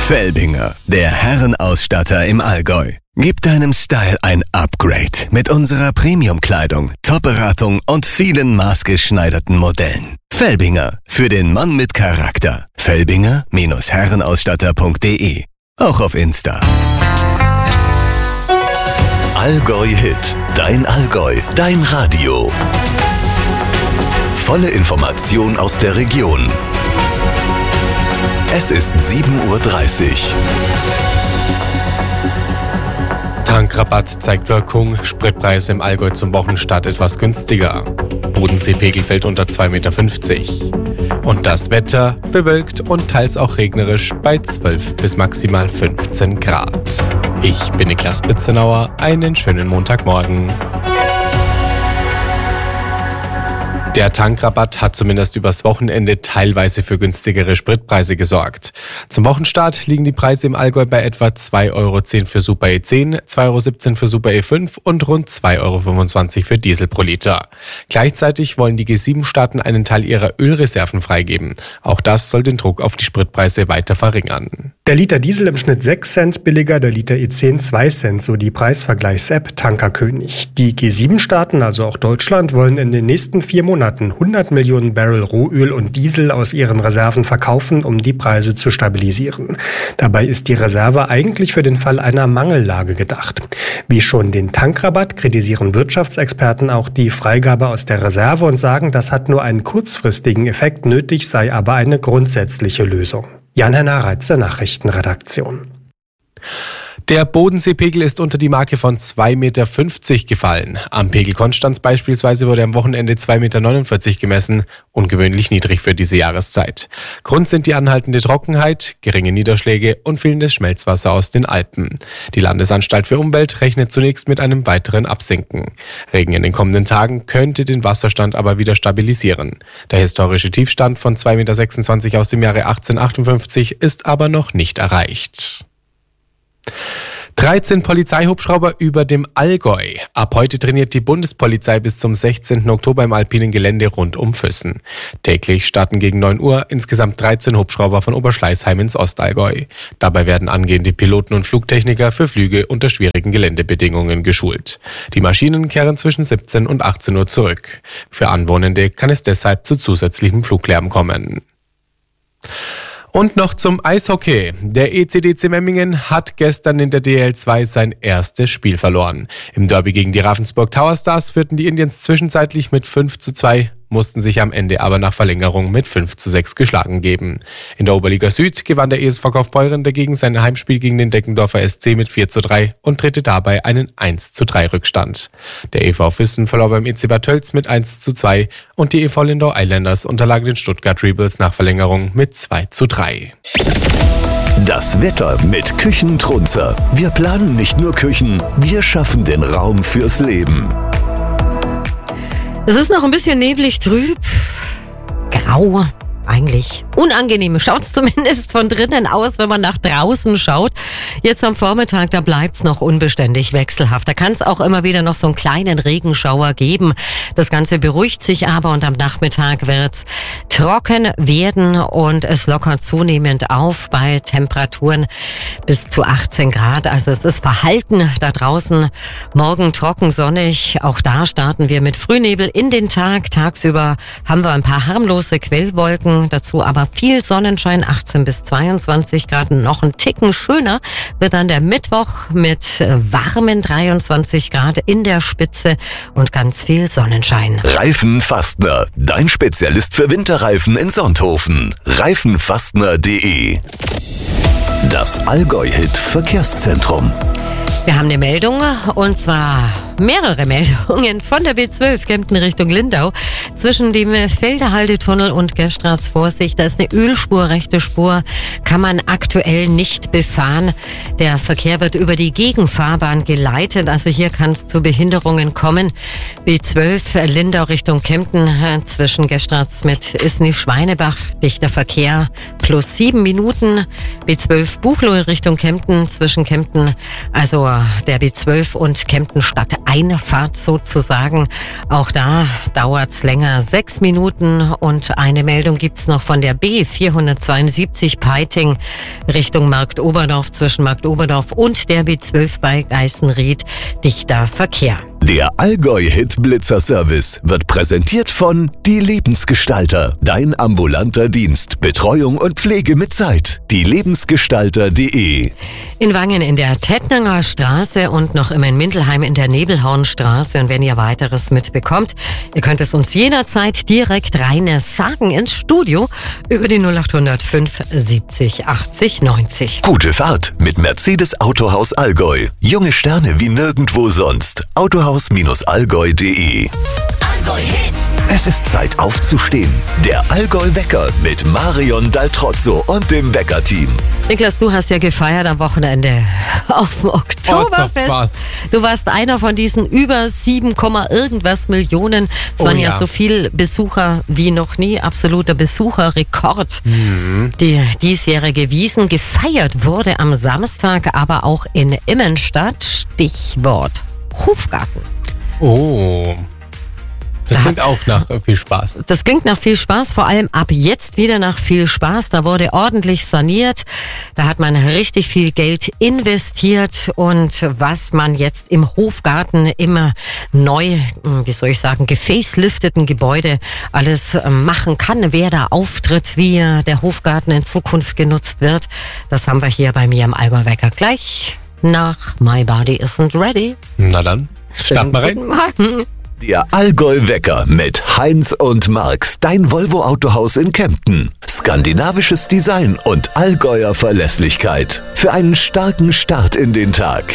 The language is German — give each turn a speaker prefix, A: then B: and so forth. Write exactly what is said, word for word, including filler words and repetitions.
A: Felbinger, der Herrenausstatter im Allgäu. Gib deinem Style ein Upgrade mit unserer Premium-Kleidung, Top-Beratung und vielen maßgeschneiderten Modellen. Felbinger, für den Mann mit Charakter. Felbinger Herrenausstatter punkt de. Auch auf Insta.
B: Allgäu Hit, dein Allgäu, dein Radio. Volle Information aus der Region. Es ist sieben Uhr dreißig.
C: Tankrabatt zeigt Wirkung, Spritpreise im Allgäu zum Wochenstart etwas günstiger. Bodenseepegel fällt unter zwei Komma fünfzig Meter. Und das Wetter bewölkt und teils auch regnerisch bei zwölf bis maximal fünfzehn Grad. Ich bin Niklas Bitzenauer, einen schönen Montagmorgen. Der Tankrabatt hat zumindest übers Wochenende teilweise für günstigere Spritpreise gesorgt. Zum Wochenstart liegen die Preise im Allgäu bei etwa zwei Euro zehn für Super E zehn, zwei Euro siebzehn für Super E fünf und rund zwei Euro fünfundzwanzig für Diesel pro Liter. Gleichzeitig wollen die G sieben Staaten einen Teil ihrer Ölreserven freigeben. Auch das soll den Druck auf die Spritpreise weiter verringern.
D: Der Liter Diesel im Schnitt sechs Cent billiger, der Liter E zehn zwei Cent, so die Preisvergleichs-App Tankerkönig. Die G sieben Staaten, also auch Deutschland, wollen in den nächsten vier Monaten hundert Millionen Barrel Rohöl und Diesel aus ihren Reserven verkaufen, um die Preise zu stabilisieren. Dabei ist die Reserve eigentlich für den Fall einer Mangellage gedacht. Wie schon den Tankrabatt kritisieren Wirtschaftsexperten auch die Freigabe aus der Reserve und sagen, das hat nur einen kurzfristigen Effekt, nötig sei aber eine grundsätzliche Lösung. Jan-Henner Reitze, Nachrichtenredaktion.
C: Der Bodenseepegel ist unter die Marke von zwei Komma fünfzig Meter gefallen. Am Pegel Konstanz beispielsweise wurde am Wochenende zwei Komma neunundvierzig Meter gemessen, ungewöhnlich niedrig für diese Jahreszeit. Grund sind die anhaltende Trockenheit, geringe Niederschläge und fehlendes Schmelzwasser aus den Alpen. Die Landesanstalt für Umwelt rechnet zunächst mit einem weiteren Absinken. Regen in den kommenden Tagen könnte den Wasserstand aber wieder stabilisieren. Der historische Tiefstand von zwei Komma sechsundzwanzig Meter aus dem Jahre achtzehnhundertachtundfünfzig ist aber noch nicht erreicht. dreizehn Polizeihubschrauber über dem Allgäu. Ab heute trainiert die Bundespolizei bis zum sechzehnten Oktober im alpinen Gelände rund um Füssen. Täglich starten gegen neun Uhr insgesamt dreizehn Hubschrauber von Oberschleißheim ins Ostallgäu. Dabei werden angehende Piloten und Flugtechniker für Flüge unter schwierigen Geländebedingungen geschult. Die Maschinen kehren zwischen siebzehn und achtzehn Uhr zurück. Für Anwohnende kann es deshalb zu zusätzlichem Fluglärm kommen. Und noch zum Eishockey. Der E C D C Memmingen hat gestern in der D L zwei sein erstes Spiel verloren. Im Derby gegen die Ravensburg Tower Stars führten die Indians zwischenzeitlich mit fünf zu zwei, mussten sich am Ende aber nach Verlängerung mit fünf zu sechs geschlagen geben. In der Oberliga Süd gewann der E S V Kaufbeuren dagegen sein Heimspiel gegen den Deckendorfer S C mit vier zu drei und drehte dabei einen eins zu drei Rückstand. Der E V Füssen verlor beim E C Bad Tölz mit eins zu zwei und die E V Lindau Islanders unterlag den Stuttgart Rebels nach Verlängerung mit zwei zu drei.
B: Das Wetter mit Küchentrunzer. Wir planen nicht nur Küchen, wir schaffen den Raum fürs Leben.
E: Es ist noch ein bisschen neblig, trüb, grau, eigentlich unangenehm. Schaut's zumindest von drinnen aus, wenn man nach draußen schaut. Jetzt am Vormittag, da bleibt's noch unbeständig wechselhaft. Da kann es auch immer wieder noch so einen kleinen Regenschauer geben. Das Ganze beruhigt sich aber und am Nachmittag wird's trocken werden und es lockert zunehmend auf bei Temperaturen bis zu achtzehn Grad. Also es ist verhalten da draußen. Morgen trocken, sonnig. Auch da starten wir mit Frühnebel in den Tag. Tagsüber haben wir ein paar harmlose Quellwolken. Dazu aber viel Sonnenschein, achtzehn bis zweiundzwanzig Grad. Noch ein Ticken schöner wird dann der Mittwoch mit warmen dreiundzwanzig Grad in der Spitze und ganz viel Sonnenschein.
B: Reifenfastner, dein Spezialist für Winterreifen in Sonthofen. Reifenfastner punkt de. Das Allgäu-Hit Verkehrszentrum.
E: Wir haben eine Meldung, und zwar mehrere Meldungen von der B zwölf Kempten Richtung Lindau. Zwischen dem Felderhaldetunnel und Gerstraats Vorsicht, da ist eine Ölspur, rechte Spur, kann man aktuell nicht befahren. Der Verkehr wird über die Gegenfahrbahn geleitet, also hier kann es zu Behinderungen kommen. B zwölf Lindau Richtung Kempten zwischen Gerstraats mit Isny-Schweinebach, dichter Verkehr, plus sieben Minuten. B zwölf Buchloe Richtung Kempten, zwischen Kempten, also der B zwölf und Kempten Stadteinfahrt sozusagen. Auch da dauert's länger, sechs Minuten, und eine Meldung gibt's noch von der B vierhundertzweiundsiebzig Peiting Richtung Marktoberdorf, zwischen Marktoberdorf und der B zwölf bei Geißenried, dichter Verkehr.
B: Der Allgäu-Hit-Blitzer-Service wird präsentiert von Die Lebensgestalter. Dein ambulanter Dienst, Betreuung und Pflege mit Zeit. die lebensgestalter punkt de.
E: In Wangen in der Tettnanger Straße und noch immer in Mindelheim in der Nebelhornstraße. Und wenn ihr weiteres mitbekommt, ihr könnt es uns jederzeit direkt rein sagen ins Studio über die null acht null null fünf siebzig achtzig neunzig.
B: Gute Fahrt mit Mercedes Autohaus Allgäu. Junge Sterne wie nirgendwo sonst. Autohaus Allgäu punkt de.
F: Allgäu Hit.
B: Es ist Zeit aufzustehen. Der Allgäu-Wecker mit Marion Daltrozzo und dem Wecker-Team.
E: Niklas, du hast ja gefeiert am Wochenende auf dem Oktoberfest. Du warst einer von diesen über sieben, irgendwas Millionen. Es
C: Oh
E: waren ja.
C: ja
E: so viele Besucher wie noch nie. Absoluter Besucherrekord.
C: Mhm.
E: Die diesjährige Wiesn gefeiert wurde am Samstag, aber auch in Immenstadt. Stichwort Hofgarten.
C: Oh. Das klingt auch nach viel Spaß.
E: Das klingt nach viel Spaß, vor allem ab jetzt wieder nach viel Spaß. Da wurde ordentlich saniert, da hat man richtig viel Geld investiert, und was man jetzt im Hofgarten immer neu, wie soll ich sagen, gefacelifteten Gebäude alles machen kann, wer da auftritt, wie der Hofgarten in Zukunft genutzt wird, das haben wir hier bei mir im Allgäu-Wecker gleich nach My Body Isn't Ready.
C: Na dann, starten wir rein.
E: Guten Morgen.
B: Der Allgäu-Wecker mit Heinz und Marx, dein Volvo-Autohaus in Kempten. Skandinavisches Design und Allgäuer Verlässlichkeit. Für einen starken Start in den Tag.